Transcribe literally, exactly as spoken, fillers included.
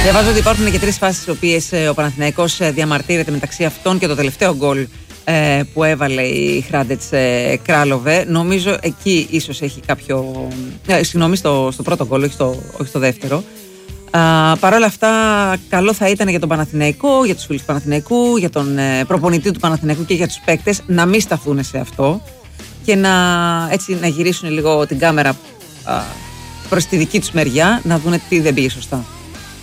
Διαβάζω ότι υπάρχουν και τρεις φάσεις στις οποίες ο Παναθηναϊκός διαμαρτύρεται, μεταξύ αυτών και το τελευταίο γκολ ε, που έβαλε η Hrádec ε, Králové. Νομίζω εκεί ίσως έχει κάποιο. Ε, συγγνώμη, στο, στο πρώτο γκολ, όχι στο, όχι στο δεύτερο. Παρ' όλα αυτά, καλό θα ήταν για τον Παναθηναϊκό, για τους φίλους του Παναθηναϊκού, για τον ε, προπονητή του Παναθηναϊκού και για τους παίκτες να μην σταθούν σε αυτό και να, έτσι, να γυρίσουν λίγο την κάμερα α, προς τη δική τους μεριά, να δουν τι δεν πήγε σωστά.